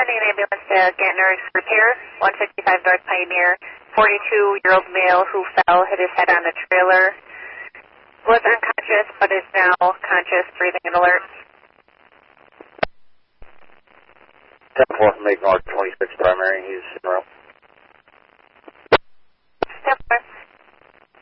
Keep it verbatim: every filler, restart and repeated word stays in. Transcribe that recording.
sending an ambulance to Gantner's Repair, one fifty-five North Pioneer. forty-two-year-old male who fell, hit his head on a trailer. Was unconscious, but is now conscious, breathing and alert. ten four from eight North twenty-six primary, he's in row. ten four.